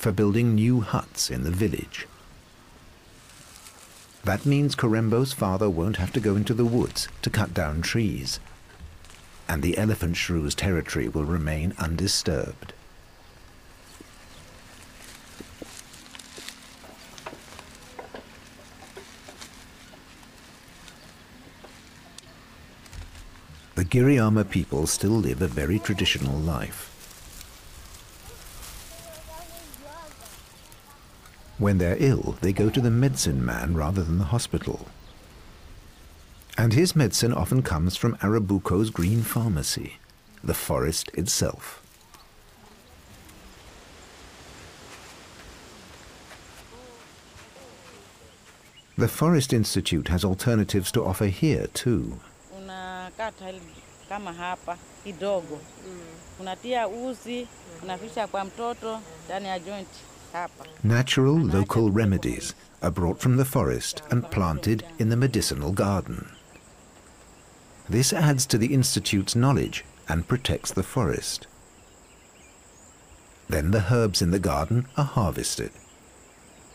for building new huts in the village. That means Karembo's father won't have to go into the woods to cut down trees, and the elephant shrew's territory will remain undisturbed. The Giriama people still live a very traditional life. When they're ill, they go to the medicine man rather than the hospital. And his medicine often comes from Arabuko's green pharmacy, the forest itself. The Forest Institute has alternatives to offer here too. Kama hapa kidogo unatia uzi unafisha kwa mtoto ndani ya joint hapa. Natural local remedies are brought from the forest and planted in the medicinal garden. This adds to the Institute's knowledge and protects the forest. Then the herbs in the garden are harvested.